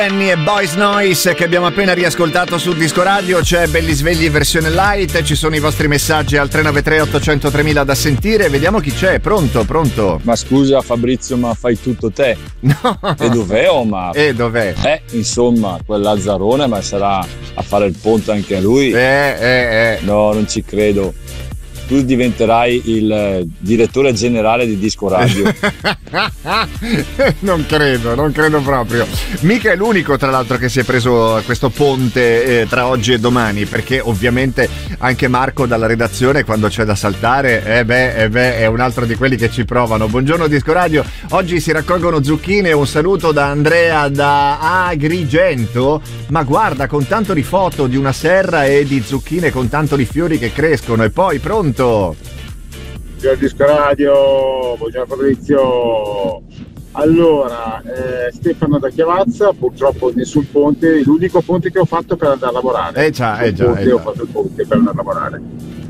Annie e Boys Noise che abbiamo appena riascoltato su Disco Radio. C'è Belli Svegli versione light, ci sono i vostri messaggi al 393 800 3000 da sentire. Vediamo chi c'è. Pronto? Ma scusa Fabrizio, ma fai tutto te? No. E dov'è Omar? E dov'è? Insomma, quel Lazzarone, ma sarà a fare il ponte anche a lui? No, non ci credo. Tu diventerai il direttore generale di Disco Radio. Non credo proprio. Mica è l'unico, tra l'altro, che si è preso questo ponte tra oggi e domani, perché ovviamente anche Marco dalla redazione, quando c'è da saltare, è un altro di quelli che ci provano. Buongiorno Disco Radio. Oggi si raccolgono zucchine. Un saluto da Andrea da Agrigento. Ma guarda, con tanto di foto di una serra e di zucchine con tanto di fiori che crescono. E poi pronto? Buongiorno Disco Radio, buongiorno Fabrizio. Allora, Stefano da Chiavazza, purtroppo nessun ponte, l'unico ponte che ho fatto per andare a lavorare. Ho fatto il ponte per andare a lavorare.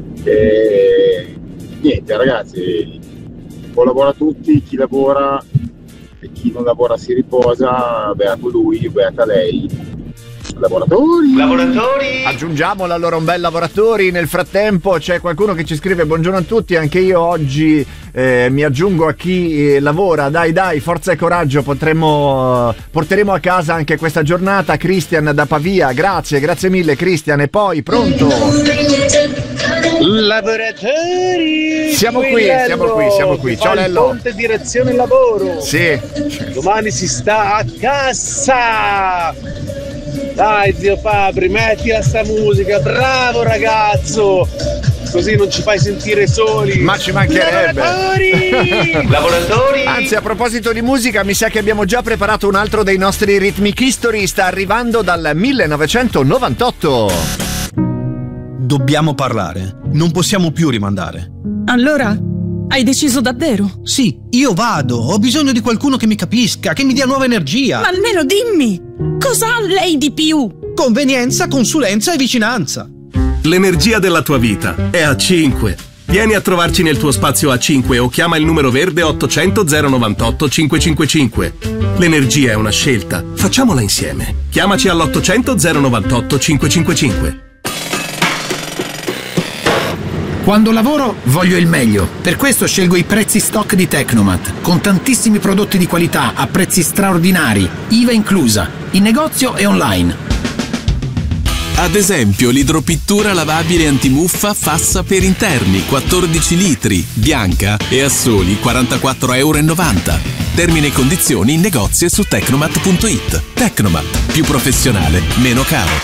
Niente ragazzi, buon lavoro a tutti, chi lavora e chi non lavora si riposa, beato lui, beata lei. Lavoratori. Aggiungiamolo allora un bel lavoratori. Nel frattempo c'è qualcuno che ci scrive: buongiorno a tutti, anche io oggi mi aggiungo a chi lavora. Dai, forza e coraggio, porteremo a casa anche questa giornata. Cristian da Pavia, grazie mille Cristian. E poi pronto? Lavoratori, siamo qui. Ciao Lello. Ponte direzione lavoro. Sì. Domani si sta a cassa. Dai zio Fabri, mettila sta musica, bravo ragazzo, così non ci fai sentire soli. Ma ci mancherebbe. Lavoratori. Anzi, a proposito di musica, mi sa che abbiamo già preparato un altro dei nostri Rhythmic History. Sta arrivando dal 1998. Dobbiamo parlare, non possiamo più rimandare. Allora, hai deciso davvero? Sì, io vado, ho bisogno di qualcuno che mi capisca, che mi dia nuova energia. Ma almeno dimmi, cosa ha lei di più? Convenienza, consulenza e vicinanza. L'energia della tua vita è A5. Vieni a trovarci nel tuo spazio A5 o chiama il numero verde 800 098 555. L'energia è una scelta, facciamola insieme. Chiamaci all'800 098 555. Quando lavoro voglio il meglio, per questo scelgo i prezzi stock di Tecnomat, con tantissimi prodotti di qualità a prezzi straordinari, IVA inclusa, in negozio e online. Ad esempio l'idropittura lavabile antimuffa Fassa per interni 14 litri, bianca e a soli €44,90. Termini e condizioni in negozio e su tecnomat.it. Tecnomat, più professionale, meno caro.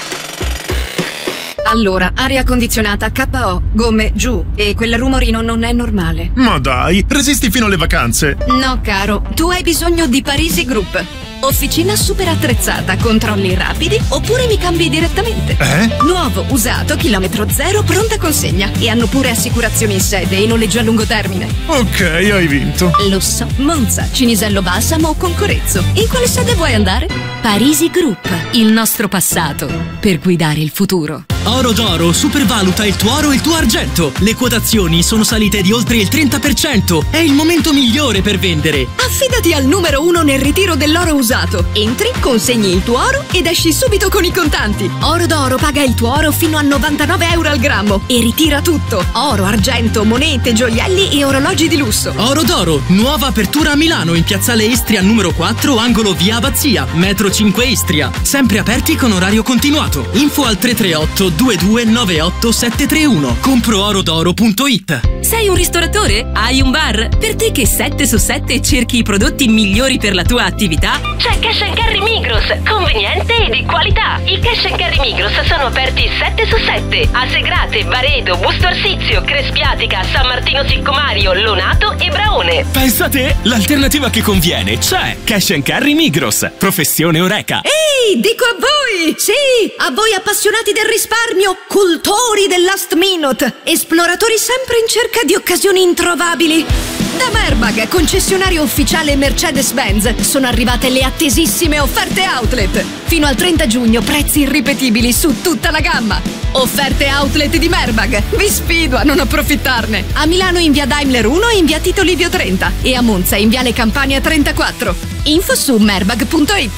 Allora, aria condizionata, KO, gomme, giù. E quel rumorino non è normale. Ma dai, resisti fino alle vacanze. No, caro, tu hai bisogno di Parisi Group. Officina super attrezzata, controlli rapidi oppure mi cambi direttamente. Nuovo, usato, chilometro zero, pronta consegna. E hanno pure assicurazioni in sede e noleggio a lungo termine. Ok, hai vinto. Lo so, Monza, Cinisello Balsamo o Concorezzo. In quale sede vuoi andare? Parisi Group, il nostro passato per guidare il futuro. Oro d'Oro supervaluta il tuo oro e il tuo argento. Le quotazioni sono salite di oltre il 30%. È il momento migliore per vendere. Affidati al numero 1 nel ritiro dell'oro usato. Entri, consegni il tuo oro ed esci subito con i contanti. Oro d'Oro paga il tuo oro fino a €99 al grammo e ritira tutto. Oro, argento, monete, gioielli e orologi di lusso. Oro d'Oro, nuova apertura a Milano in piazzale Istria numero 4, angolo via Abbazia, metro 5 Istria. Sempre aperti con orario continuato. Info al 338 2298 731. Compro-orodoro.it. Sei un ristoratore? Hai un bar? Per te che 7 su 7 cerchi i prodotti migliori per la tua attività? C'è Cash & Carry Migros, conveniente e di qualità. I Cash & Carry Migros sono aperti 7 su 7 a Segrate, Baredo, Busto Arsizio, Crespiatica, San Martino Siccomario, Lonato e Braone. Pensa a te, l'alternativa che conviene c'è. Cash & Carry Migros, professione Oreca. Ehi, dico a voi! Sì, a voi appassionati del risparmio, cultori del last minute, esploratori sempre in cerca di occasioni introvabili. Da Merbag, concessionario ufficiale Mercedes-Benz, sono arrivate le attesissime offerte outlet. Fino al 30 giugno prezzi irripetibili su tutta la gamma. Offerte outlet di Merbag, vi sfido a non approfittarne. A Milano in via Daimler 1 e in via Tito Livio 30 e a Monza in viale Campania 34. Info su merbag.it.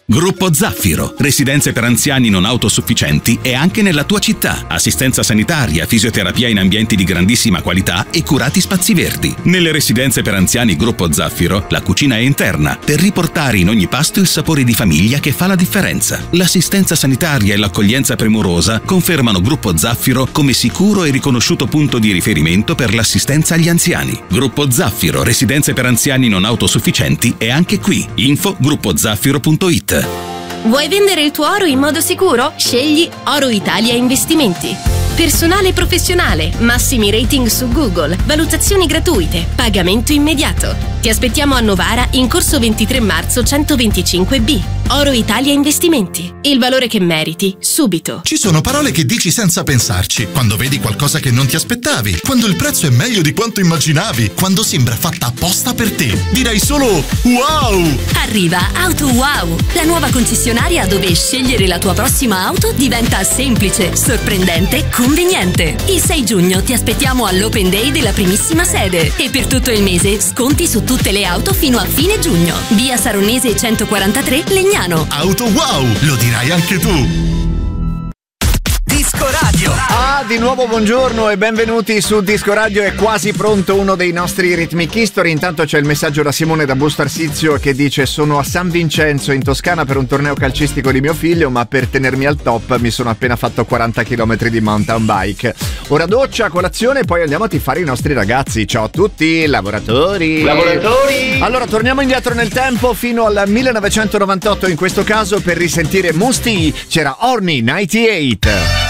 Gruppo Zaffiro, residenze per anziani non autosufficienti e anche nella tua città. Assistenza sanitaria, fisioterapia in ambienti di grandissima qualità e curati spazi verdi. Nelle residenze per anziani Gruppo Zaffiro, la cucina è interna per riportare in ogni pasto il sapore di famiglia che fa la differenza. L'assistenza sanitaria e l'accoglienza premurosa confermano Gruppo Zaffiro come sicuro e riconosciuto punto di riferimento per l'assistenza agli anziani. Gruppo Zaffiro, residenze per anziani non autosufficienti è anche qui. Info gruppozaffiro.it. Vuoi vendere il tuo oro in modo sicuro? Scegli Oro Italia Investimenti. Personale professionale, massimi rating su Google, valutazioni gratuite, pagamento immediato. Ti aspettiamo a Novara in corso 23 marzo 125B. Oro Italia Investimenti. Il valore che meriti, subito. Ci sono parole che dici senza pensarci, quando vedi qualcosa che non ti aspettavi, quando il prezzo è meglio di quanto immaginavi, quando sembra fatta apposta per te. Direi solo wow! Arriva Auto Wow, la nuova concessionaria dove scegliere la tua prossima auto diventa semplice, sorprendente, conveniente. Il 6 giugno ti aspettiamo all'Open Day della primissima sede e per tutto il mese sconti su tutte le auto fino a fine giugno. Via Saronese 143 Legnano. Auto Wow, lo dirai anche tu. Disco Radio. Di nuovo buongiorno e benvenuti su Disco Radio. È quasi pronto uno dei nostri Rhythmic History. Intanto c'è il messaggio da Simone da Busto Arsizio che dice: sono a San Vincenzo in Toscana per un torneo calcistico di mio figlio, ma per tenermi al top mi sono appena fatto 40 km di mountain bike. Ora doccia, colazione e poi andiamo a tifare i nostri ragazzi. Ciao a tutti, lavoratori. Allora torniamo indietro nel tempo fino al 1998 in questo caso per risentire Musti. C'era Orny 98.